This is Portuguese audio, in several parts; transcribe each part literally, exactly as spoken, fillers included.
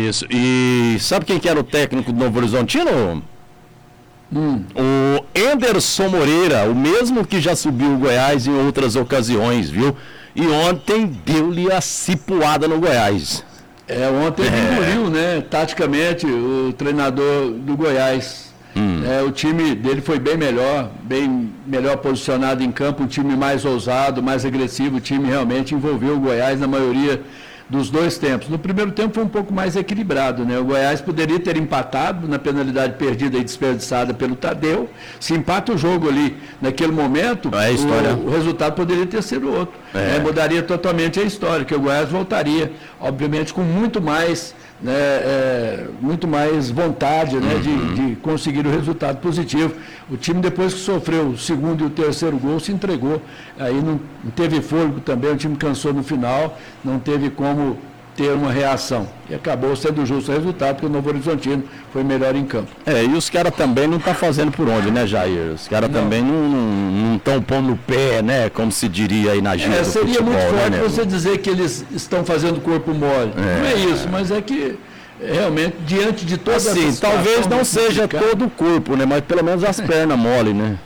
Isso. E sabe quem que era o técnico do Novo Horizontino? Hum. O Enderson Moreira, o mesmo que já subiu o Goiás em outras ocasiões, viu? E ontem deu-lhe a cipuada no Goiás. É, ontem ele engoliu, né, taticamente, o treinador do Goiás. Hum. É, o time dele foi bem melhor, bem melhor posicionado em campo, um time mais ousado, mais agressivo. O time realmente envolveu o Goiás na maioria dos dois tempos. No primeiro tempo foi um pouco mais equilibrado, né? O Goiás poderia ter empatado na penalidade perdida e desperdiçada pelo Tadeu. Se empata o jogo ali naquele momento, é história. O, o resultado poderia ter sido outro. É. É, mudaria totalmente a história, que o Goiás voltaria, obviamente, com muito mais, né, é, muito mais vontade, né, uhum. de, de conseguir o resultado positivo. O time, depois que sofreu o segundo e o terceiro gol, se entregou. Aí não, não teve fôlego também, o time cansou no final, não teve como ter uma reação. E acabou sendo justo o resultado, porque o Novo Horizontino foi melhor em campo. É, e os caras também não estão tá fazendo por onde, né, Jair? Os caras também não estão pondo no pé, né, como se diria aí na gíria é, do seria futebol, muito forte, né, você dizer que eles estão fazendo corpo mole. É. Não é isso, mas é que realmente, diante de toda assim, essa talvez não seja todo o corpo, né, mas pelo menos as pernas mole, né?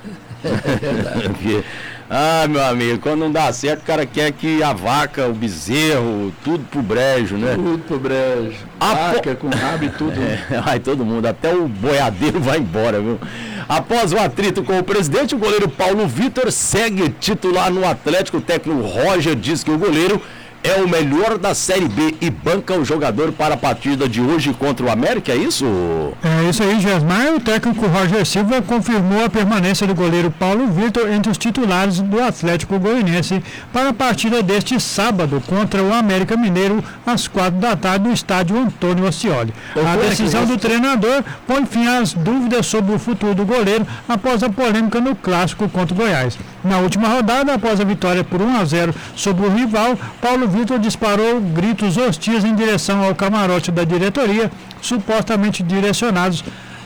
É verdade. Ah, meu amigo, quando não dá certo, o cara quer que a vaca, o bezerro, tudo pro brejo, né? Tudo pro brejo. A vaca po... com rabo e tudo. É, vai todo mundo, até o boiadeiro vai embora, viu? Após o atrito com o presidente, o goleiro Paulo Vitor segue titular no Atlético. O técnico Roger diz que o goleiro é o melhor da Série B e banca o jogador para a partida de hoje contra o América, é isso? É isso aí, Gesmar. O técnico Roger Silva confirmou a permanência do goleiro Paulo Vitor entre os titulares do Atlético Goianiense para a partida deste sábado contra o América Mineiro às quatro da tarde no estádio Antônio Ascioli. A decisão do treinador põe fim às dúvidas sobre o futuro do goleiro após a polêmica no clássico contra o Goiás. Na última rodada, após a vitória por um a zero sobre o rival, Paulo Vitor disparou gritos hostis em direção ao camarote da diretoria, supostamente direcionados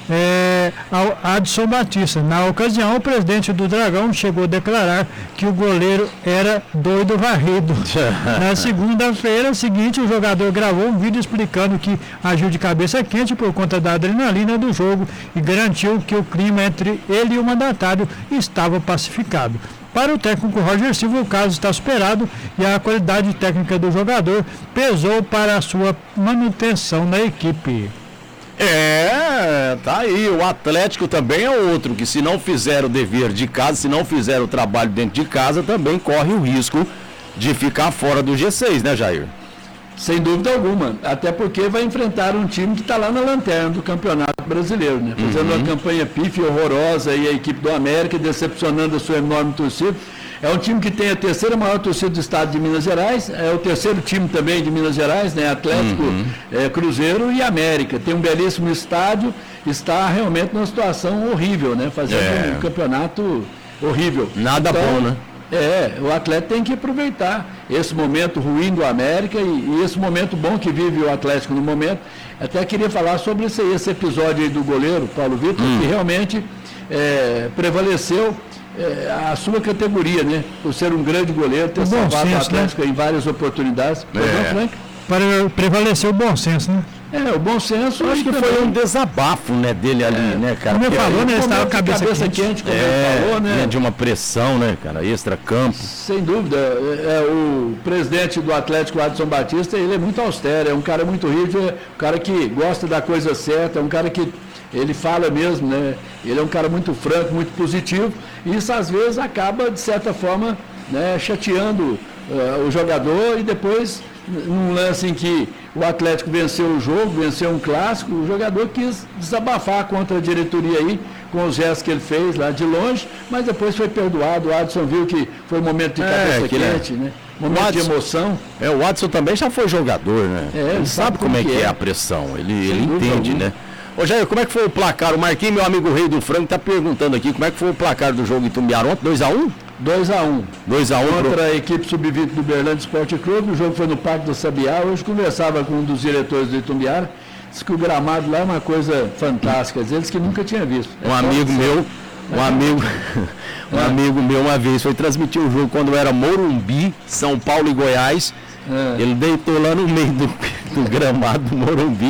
é, ao Adson Batista. Na ocasião, o presidente do Dragão chegou a declarar que o goleiro era doido varrido. Na segunda-feira seguinte, o jogador gravou um vídeo explicando que agiu de cabeça quente por conta da adrenalina do jogo e garantiu que o clima entre ele e o mandatário estava pacificado. Para o técnico Roger Silva, o caso está superado e a qualidade técnica do jogador pesou para a sua manutenção na equipe. É, tá aí. O Atlético também é outro que, se não fizer o dever de casa, se não fizer o trabalho dentro de casa, também corre o risco de ficar fora do G seis, né, Jair? Sem dúvida alguma, até porque vai enfrentar um time que está lá na lanterna do Campeonato Brasileiro, né? Fazendo uhum. uma campanha pífia, horrorosa, e a equipe do América decepcionando a sua enorme torcida. É um time que tem a terceira maior torcida do estado de Minas Gerais, é o terceiro time também de Minas Gerais, né? Atlético, uhum. é, Cruzeiro e América. Tem um belíssimo estádio, está realmente numa situação horrível, né? Fazendo é. um campeonato horrível. Nada então, bom, né? É, o atleta tem que aproveitar esse momento ruim do América e, e esse momento bom que vive o Atlético no momento. Até queria falar sobre esse, esse episódio aí do goleiro, Paulo Vitor, hum. que realmente é, prevaleceu é, a sua categoria, né? Por ser um grande goleiro, ter salvado o Atlético, né? Em várias oportunidades. É. Frank? Para prevalecer o bom senso, né? É, o bom senso. Acho que foi um desabafo, né, dele ali, é, né, cara? Como ele falou, né? Estava cabeça, cabeça quente, quente como é, ele falou, né? De uma pressão, né, cara? Extra-campo. Sem dúvida. É, o presidente do Atlético, Adson Batista, ele é muito austero, é um cara muito rígido, é um cara que gosta da coisa certa, é um cara que ele fala mesmo, né? Ele é um cara muito franco, muito positivo, e isso às vezes acaba, de certa forma, né, chateando uh, o jogador, e depois, num lance em que o Atlético venceu o jogo, venceu um clássico, o jogador quis desabafar contra a diretoria aí, com os gestos que ele fez lá de longe, mas depois foi perdoado. O Adson viu que foi um momento de cabeça é, quente, é. né? Momento Adson, de emoção. É, o Adson também já foi jogador, né? É, ele, ele sabe como, como é que é. é a pressão, ele, ele entende, alguma. né? Ô Jair, como é que foi o placar? O Marquinhos, meu amigo Rei do Frango, está perguntando aqui, como é que foi o placar do jogo em Itumbiara ontem? dois a um? dois a um. dois a um Contra pro... a equipe sub vinte do Berlândia Esporte Clube. O jogo foi no Parque do Sabiá. Hoje conversava com um dos diretores do Itumbiara. Disse que o gramado lá é uma coisa fantástica. Eles que nunca tinha visto. É um amigo meu, um é. amigo, um é. amigo meu uma vez foi transmitir o jogo quando era Morumbi, São Paulo e Goiás. É. Ele deitou lá no meio do, do gramado do Morumbi.